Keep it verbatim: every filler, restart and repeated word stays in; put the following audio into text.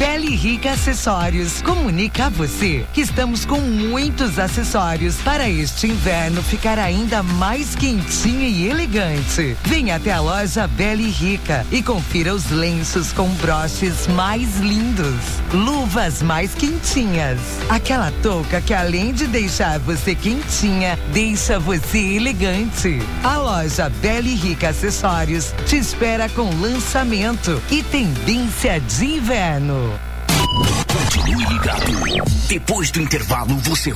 Pele Rica Acessórios comunica a você que estamos com muitos acessórios para este inverno ficar ainda mais quentinho e elegante. Venha até a loja Pele Rica e confira os lenços com broches mais lindos, luvas mais quentinhas, aquela touca que além de deixar você quentinha, deixa você elegante. A loja Pele Rica Acessórios te espera com lançamento e tendência de inverno. Continue ligado. Depois do intervalo, você